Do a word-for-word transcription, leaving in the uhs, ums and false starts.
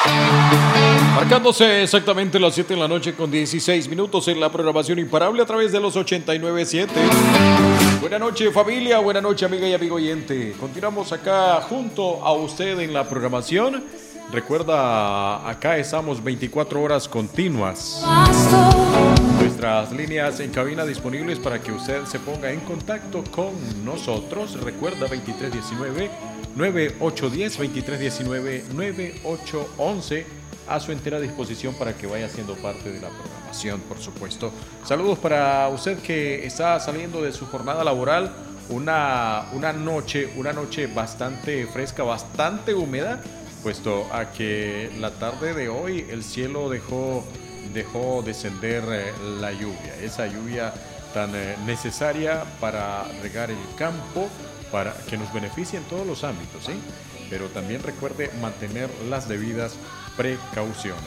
Marcándose exactamente las siete de la noche con dieciséis minutos en la programación imparable a través de los ochenta y nueve punto siete. Buenas noches familia, buenas noches amiga y amigo oyente. Continuamos acá junto a usted en la programación. Recuerda, acá estamos veinticuatro horas continuas. Nuestras líneas en cabina disponibles para que usted se ponga en contacto con nosotros. Recuerda veintitrés diecinueve, noventa y ocho diez, veintitrés diecinueve, noventa y ocho once. A su entera disposición para que vaya siendo parte de la programación, por supuesto. Saludos para usted que está saliendo de su jornada laboral. Una, una noche, una noche bastante fresca, bastante húmeda, puesto a que la tarde de hoy el cielo dejó, dejó descender eh, la lluvia. Esa lluvia tan eh, necesaria para regar el campo, para que nos beneficie en todos los ámbitos, ¿sí? Pero también recuerde mantener las debidas precauciones.